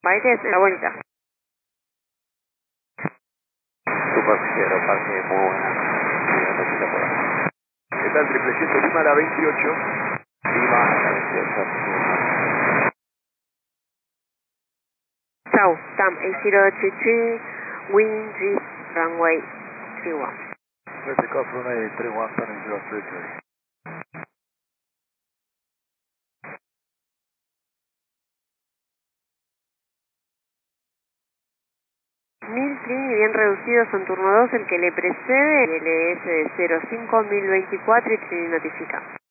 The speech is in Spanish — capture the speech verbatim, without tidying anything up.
Bailes en la vuelta. Super Fiero, parque muy buena. Sí, espectacular. Está el triple siete Lima, la veintiocho. Lima, la veintiocho. Chau, Tam eight zero two three, wind G, runway three one. Let's take off runway three one, turning zero three three. mil Trini bien reducido son turno dos, el que le precede, L S de cero cinco mil veinticuatro y Trini notifica.